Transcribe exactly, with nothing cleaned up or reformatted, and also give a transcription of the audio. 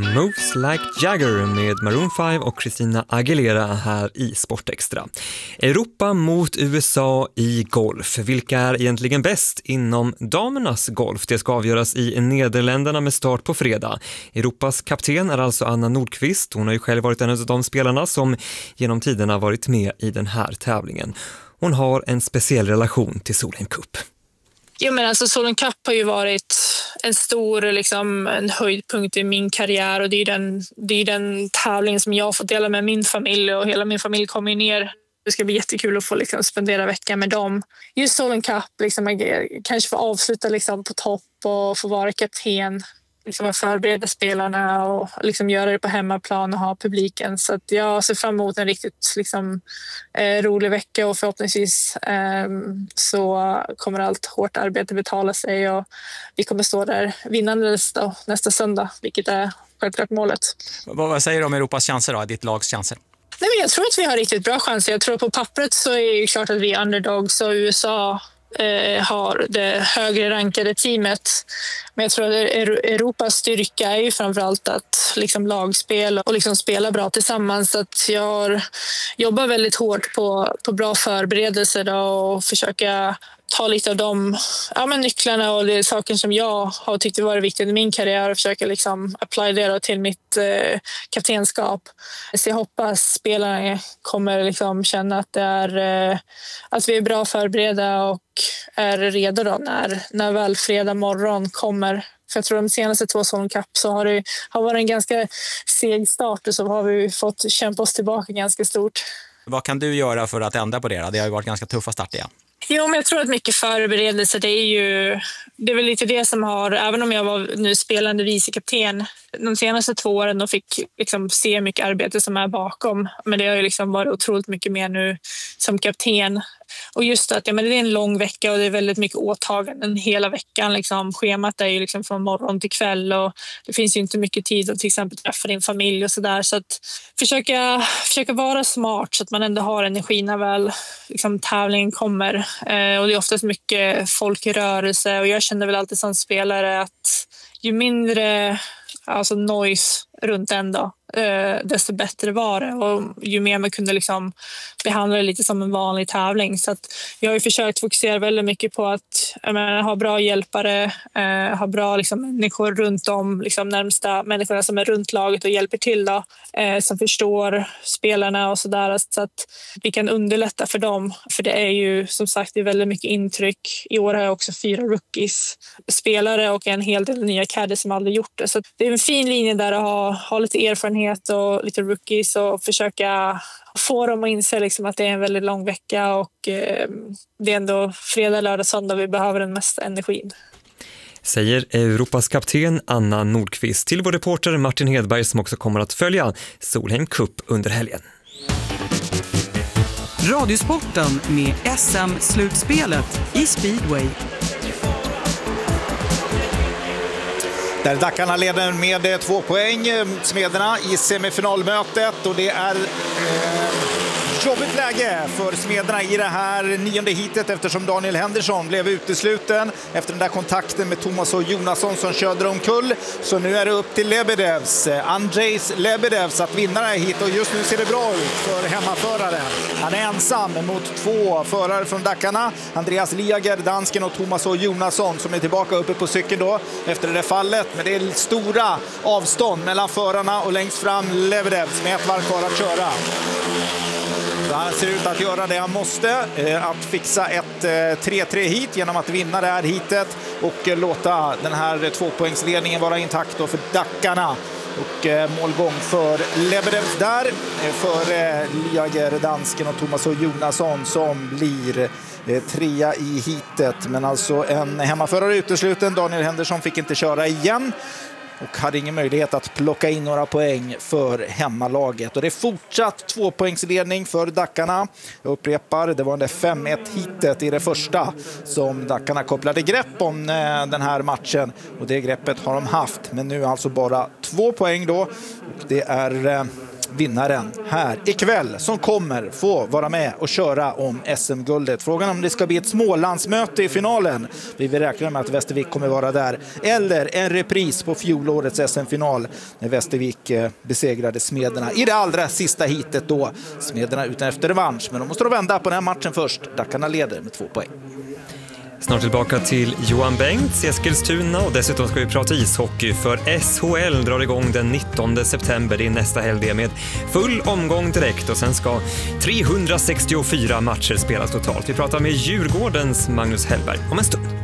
Moves Like Jagger med Maroon fem och Christina Aguilera här i Sportextra. Europa mot U S A i golf. Vilka är egentligen bäst inom damernas golf? Det ska avgöras i Nederländerna med start på fredag. Europas kapten är alltså Anna Nordqvist. Hon har ju själv varit en av de spelarna som genom tiderna varit med i den här tävlingen. Hon har en speciell relation till Solheim Cup. Jo, men alltså Solheim Cup har ju varit en stor liksom, en höjdpunkt i min karriär, och det är den, det är den tävling som jag har fått dela med min familj, och hela min familj kommer ner. Det ska bli jättekul att få liksom, spendera veckan med dem. Just Solheim Cup, liksom, kanske få avsluta liksom, på topp och få vara kapten. Liksom förbereda spelarna och liksom göra det på hemmaplan och ha publiken. Så att jag ser fram emot en riktigt liksom, eh, rolig vecka, och förhoppningsvis eh, så kommer allt hårt arbete betala sig, och vi kommer stå där vinnandes då, nästa söndag, vilket är självklart målet. Vad, vad säger du om Europas chanser då, ditt lags chanser? Nej, men jag tror att vi har riktigt bra chanser. Jag tror att på pappret så är det klart att vi är underdogs, och U S A Eh, har det högre rankade teamet. Men jag tror att Europas styrka är ju framförallt att liksom lagspel och liksom spela bra tillsammans. Så att jag jobbar väldigt hårt på, på bra förberedelser då, och försöka ta lite av de ja, men nycklarna och det saker som jag har tyckt var viktigt i min karriär, och försöka liksom apply det till mitt eh, kaptenskap. Så jag hoppas spelarna kommer liksom känna att, det är, eh, att vi är bra förberedda och är redo då när, när väl fredag morgon kommer. För jag tror de senaste två Solheim Cup så har det har varit en ganska seg start, och så har vi fått kämpa oss tillbaka ganska stort. Vad kan du göra för att ändra på det då? Det har ju varit ganska tuffa start igen. Jo, men jag tror att mycket förberedelse, det är ju det är väl lite det som har, även om jag var nu spelande vicekapten de senaste två åren och fick liksom se mycket arbete som är bakom, men det har ju liksom varit otroligt mycket mer nu som kapten. Och just att ja, men det är en lång vecka, och det är väldigt mycket åtaganden hela veckan. Liksom. Schemat är ju liksom från morgon till kväll, och det finns ju inte mycket tid att till exempel träffa din familj och sådär. Så att försöka, försöka vara smart så att man ändå har energi när väl liksom, tävlingen kommer. Eh, och det är oftast mycket folk i rörelse, och jag känner väl alltid som spelare att ju mindre alltså noise runt en då, eh, desto bättre var det, och ju mer man kunde liksom behandla det lite som en vanlig tävling. Så att jag har ju försökt fokusera väldigt mycket på att menar, ha bra hjälpare, eh, ha bra liksom, människor runt om, liksom, närmsta människorna som är runt laget och hjälper till då, eh, som förstår spelarna och sådär, så att vi kan underlätta för dem. För det är ju som sagt det är väldigt mycket intryck. I år har jag också fyra rookies spelare och en hel del nya caddies som aldrig gjort det. Så det är en fin linje där att ha, ha lite erfarenhet och lite rookies, och försöka få dem att inse liksom att det är en väldigt lång vecka, och eh, det är ändå fredag, lördag, söndag vi behöver den mesta energin. Säger Europas kapten Anna Nordqvist till vår reporter Martin Hedberg, som också kommer att följa Solheim Cup under helgen. Radiosporten med S M-slutspelet i speedway. Där Dackarna leder med två poäng mot Smederna i semifinalmötet, och det är eh, jobbigt läge för Smederna i det här nionde hitet, eftersom Daniel Henderson blev utesluten efter den där kontakten med Thomas och Jonasson som körde omkull. Så nu är det upp till Lebedevs, Andrzejs Lebedevs att vinna det här hit, och just nu ser det bra ut för hemmaföraren. Han är ensam mot två förare från Dackarna, Andreas Liager, dansken, och Thomas och Jonasson som är tillbaka uppe på cykeln då efter det där fallet. Men det är stora avstånd mellan förarna, och längst fram Lebedevs med ett varv kvar att köra. Så han ser ut att göra det han måste, att fixa ett tre tre hit genom att vinna det här hitet och låta den här tvåpoängsledningen vara intakt då för Dackarna. Och målgång för Lebedevs där, för Liager, dansken, och Thomas och Jonasson som blir trea i hitet. Men alltså en hemmaförare utesluten, Daniel Henderson fick inte köra igen och hade ingen möjlighet att plocka in några poäng för hemmalaget. Och det är fortsatt tvåpoängsledning för Dackarna. Jag upprepar, det var det fem ett hitet i det första som Dackarna kopplade grepp om den här matchen. Och det greppet har de haft, men nu alltså bara två poäng då. Och det är vinnaren här ikväll som kommer få vara med och köra om S M-guldet. Frågan om det ska bli ett Smålandsmöte i finalen. Vi vill räkna med att Västervik kommer vara där. Eller en repris på fjolårets S M-final när Västervik besegrade Smederna i det allra sista hitet då. Smederna utan efter revansch, men de måste då vända på den här matchen först. Dackarna leder med två poäng. Snart tillbaka till Johan Bengts i Eskilstuna och dessutom ska vi prata ishockey för S H L drar igång den nittonde september. Det är nästa helg med full omgång direkt och sen ska trehundrasextiofyra matcher spelas totalt. Vi pratar med Djurgårdens Magnus Hellberg om en stund.